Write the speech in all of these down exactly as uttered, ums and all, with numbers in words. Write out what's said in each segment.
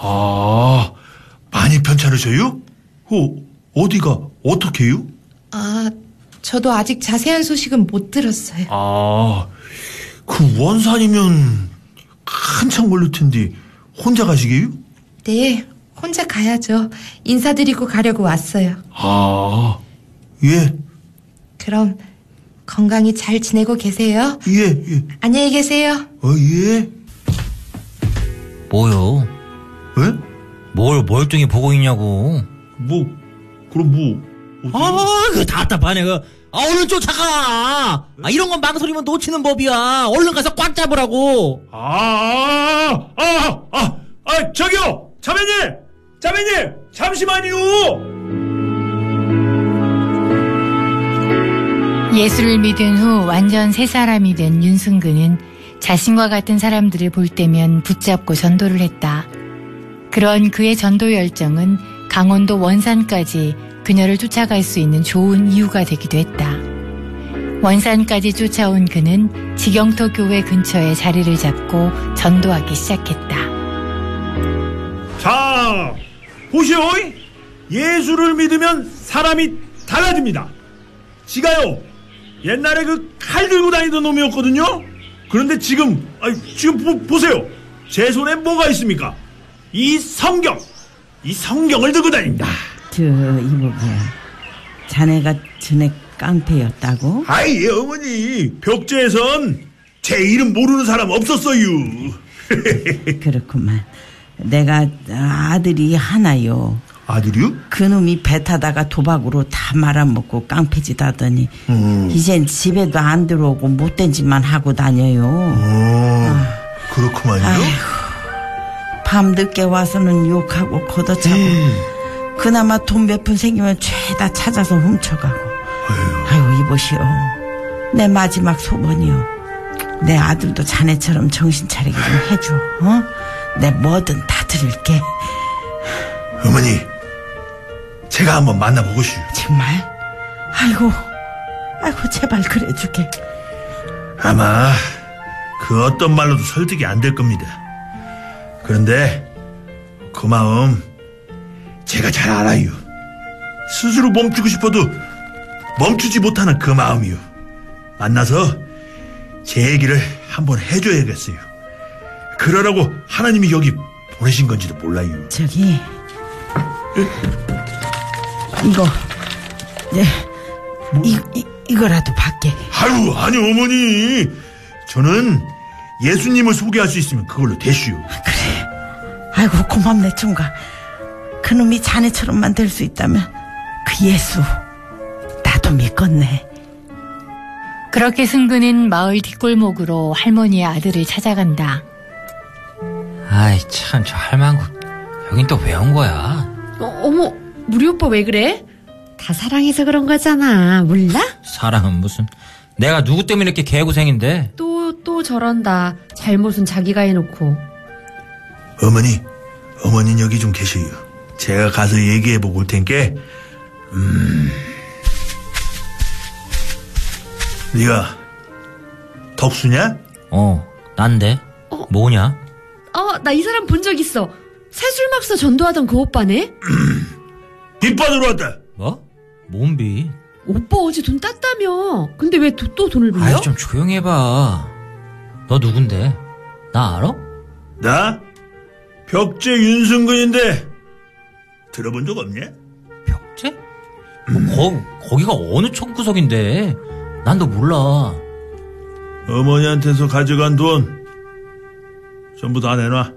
아, 많이 편찮으셔요? 어, 어디가 어떻게요? 아, 저도 아직 자세한 소식은 못 들었어요. 아, 그 원산이면 한참 걸릴 텐데 혼자 가시게요? 네, 혼자 가야죠. 인사드리고 가려고 왔어요. 아, 예. 그럼 건강히 잘 지내고 계세요? 예, 예. 안녕히 계세요. 어, 예. 뭐요? 예? 뭘 멀뚱히 보고 있냐고. 뭐, 그럼 뭐, 어디? 아, 그 답답하네. 그. 아, 얼른 쫓아가. 아, 이런 건 망설이면 놓치는 법이야. 얼른 가서 꽉 잡으라고. 아, 아, 아, 아, 아, 저기요! 자매님! 자매님! 잠시만요! 예수를 믿은 후 완전 새 사람이 된 윤승근은 자신과 같은 사람들을 볼 때면 붙잡고 전도를 했다. 그런 그의 전도 열정은 강원도 원산까지 그녀를 쫓아갈 수 있는 좋은 이유가 되기도 했다. 원산까지 쫓아온 그는 지경토 교회 근처에 자리를 잡고 전도하기 시작했다. 자, 보시오. 예수를 믿으면 사람이 달라집니다. 지가요, 옛날에 그 칼 들고 다니던 놈이었거든요. 그런데 지금, 아니, 지금 보, 보세요. 제 손에 뭐가 있습니까? 이 성경, 이 성경을 들고 다닙니다. 저 이모가 자네가 전에 깡패였다고? 아이, 어머니, 벽제에선 제 이름 모르는 사람 없었어요. 그렇구만. 내가 아들이 하나요. 아들이요? 그놈이 배 타다가 도박으로 다 말아먹고 깡패짓 하더니 음. 이젠 집에도 안 들어오고 못된 짓만 하고 다녀요. 오, 아. 그렇구만요. 아이고, 밤늦게 와서는 욕하고 걷어차고 음. 그나마 돈 몇 푼 생기면 죄다 찾아서 훔쳐가고. 아유. 아이고, 이보시오. 내 마지막 소원이요. 내 아들도 자네처럼 정신 차리게 좀 해줘. 어? 내 뭐든 다 드릴게. 어머니, 제가 한번 만나보고 싶어요. 정말? 아이고, 아이고, 제발 그래주게. 아마 그 어떤 말로도 설득이 안 될 겁니다. 그런데 그 마음 제가 잘 알아요. 스스로 멈추고 싶어도 멈추지 못하는 그 마음이요. 만나서 제 얘기를 한번 해줘야겠어요. 그러라고 하나님이 여기 보내신 건지도 몰라요. 저기 이거 네, 이, 이, 이거라도 받게. 아유, 아니 어머니, 저는 예수님을 소개할 수 있으면 그걸로 되슈. 그래, 아이고 고맙네 총각. 그놈이 자네처럼만 될 수 있다면 그 예수 나도 믿겠네. 그렇게 승근은 마을 뒷골목으로 할머니의 아들을 찾아간다. 아이, 참, 저 할망구 여긴 또 왜 온 거야? 어, 어머, 우리 오빠 왜 그래? 다 사랑해서 그런 거잖아. 몰라? 사랑은 무슨. 내가 누구 때문에 이렇게 개고생인데. 또, 또 저런다. 잘못은 자기가 해놓고. 어머니, 어머니는 여기 좀 계셔요. 제가 가서 얘기해보고 올 테니까. 음... 네가 덕수냐? 어, 난데. 어? 뭐냐? 어, 나 이 사람 본 적 있어. 새술막사 전도하던 그 오빠네? 빚 받으러 왔다. 뭐? 뭔 빚? 오빠 어제 돈 땄다며. 근데 왜 또 돈을 빌려? 아이, 좀 조용히 해봐. 너 누군데? 나 알아? 나? 벽제 윤승근인데 들어본 적 없냐? 벽제? 뭐, 거, 거기가 어느 촌구석인데. 난 너 몰라. 어머니한테서 가져간 돈 전부 다 내놔.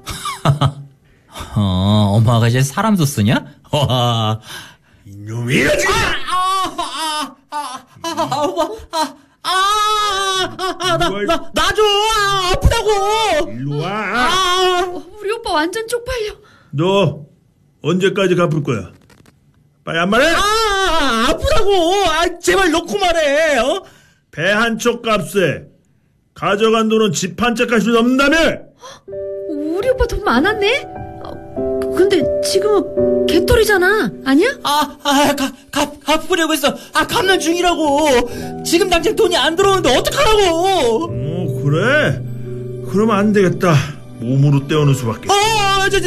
어, 엄마가 이제 사람도 쓰냐? 와. 이놈이 아직. 아, 아, 아, 아, 아, 오빠, 아, 아, 아, 나, 나, 나 줘. 아, 아프다고. 일로 와. 아, 우리 오빠 완전 쪽팔려. 너 언제까지 갚을 거야? 빨리 한 말해. 아, 아프다고. 아, 제발 놓고 말해. 어? 배 한 쪽 값에 가져간 돈은 집 한 채 값이 넘는다며. 우리 오빠 돈 많았네? 어, 근데 지금은 개털이잖아. 아니야? 아, 아, 갚, 갚, 갚으려고 했어. 아, 갚는 중이라고. 지금 당장 돈이 안 들어오는데 어떡하라고. 어, 그래? 그러면 안 되겠다. 몸으로 떼어놓을 수밖에. 어,